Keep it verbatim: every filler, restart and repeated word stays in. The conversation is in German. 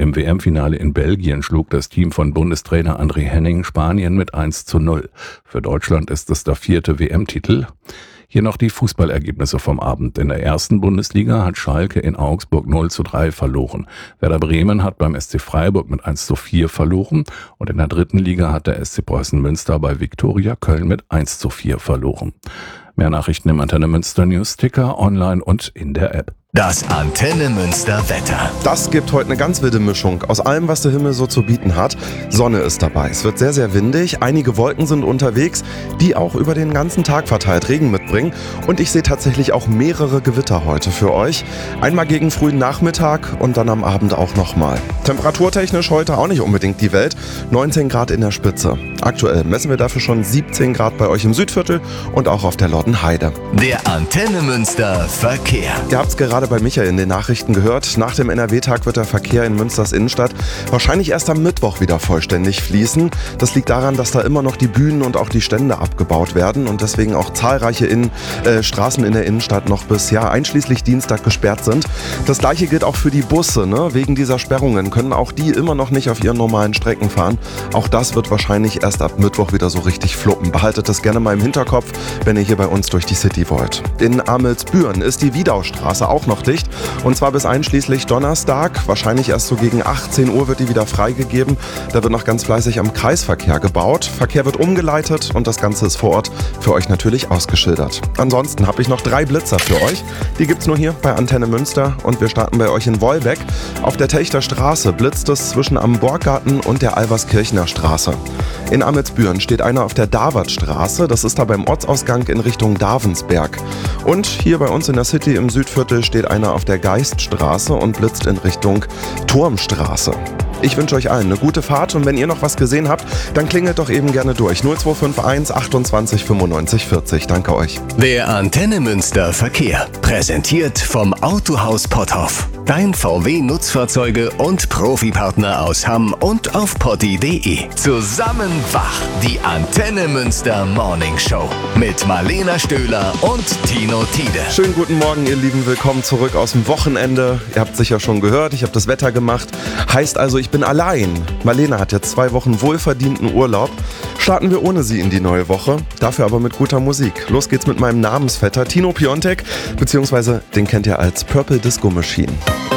Im W M-Finale in Belgien schlug das Team von Bundestrainer André Henning Spanien mit eins zu null. Für Deutschland ist es der vierte W M-Titel. Hier noch die Fußballergebnisse vom Abend. In der ersten Bundesliga hat Schalke in Augsburg null zu drei verloren. Werder Bremen hat beim S C Freiburg mit eins zu vier verloren. Und in der dritten Liga hat der S C Preußen Münster bei Viktoria Köln mit eins zu vier verloren. Mehr Nachrichten im Antenne Münster News-Ticker, online und in der App. Das Antenne Münster Wetter. Das gibt heute eine ganz wilde Mischung aus allem, was der Himmel so zu bieten hat. Sonne ist dabei. Es wird sehr, sehr windig. Einige Wolken sind unterwegs, die auch über den ganzen Tag verteilt Regen mitbringen. Und ich sehe tatsächlich auch mehrere Gewitter heute für euch. Einmal gegen frühen Nachmittag und dann am Abend auch nochmal. Temperaturtechnisch heute auch nicht unbedingt die Welt. neunzehn Grad in der Spitze. Aktuell messen wir dafür schon siebzehn Grad bei euch im Südviertel und auch auf der Loddenheide. Der Antenne Münster Verkehr. Ihr habt es gerade bei Michael in den Nachrichten gehört. Nach dem N R W-Tag wird der Verkehr in Münsters Innenstadt wahrscheinlich erst am Mittwoch wieder vollständig fließen. Das liegt daran, dass da immer noch die Bühnen und auch die Stände abgebaut werden und deswegen auch zahlreiche in, äh, Straßen in der Innenstadt noch bis ja einschließlich Dienstag gesperrt sind. Das gleiche gilt auch für die Busse. Ne? Wegen dieser Sperrungen können auch die immer noch nicht auf ihren normalen Strecken fahren. Auch das wird wahrscheinlich erst ab Mittwoch wieder so richtig fluppen. Behaltet das gerne mal im Hinterkopf, wenn ihr hier bei uns durch die City wollt. In Amelsbüren ist die Wiedaustraße auch noch dicht und zwar bis einschließlich Donnerstag. Wahrscheinlich erst so gegen achtzehn Uhr wird die wieder freigegeben. Da wird noch ganz fleißig am Kreisverkehr gebaut. Verkehr wird umgeleitet und das Ganze ist vor Ort für euch natürlich ausgeschildert. Ansonsten habe ich noch drei Blitzer für euch. Die gibt's nur hier bei Antenne Münster und wir starten bei euch in Wolbeck. Auf der Telchter Straße blitzt es zwischen am Borggarten und der Alverskirchener Straße. In Amelsbüren steht einer auf der Davartstraße. Das ist da beim Ortsausgang in Richtung Davensberg. Und hier bei uns in der City im Südviertel steht einer auf der Geiststraße und blitzt in Richtung Turmstraße. Ich wünsche euch allen eine gute Fahrt und wenn ihr noch was gesehen habt, dann klingelt doch eben gerne durch. null zwei fünf eins achtundzwanzig fünfundneunzig vierzig. Danke euch. Der Antenne Münster Verkehr. Präsentiert vom Autohaus Potthoff. Dein V W-Nutzfahrzeuge und Profipartner aus Hamm und auf potti punkt de. Zusammen wach. Die Antenne Münster Morning Show. Mit Marlena Stöhler und Tino Tiede. Schönen guten Morgen, ihr Lieben. Willkommen zurück aus dem Wochenende. Ihr habt sicher schon gehört, ich habe das Wetter gemacht. Heißt also, ich bin allein. Marlena hat jetzt zwei Wochen wohlverdienten Urlaub. Starten wir ohne sie in die neue Woche. Dafür aber mit guter Musik. Los geht's mit meinem Namensvetter Tino Piontek, beziehungsweise den kennt ihr als Purple Disco Machine.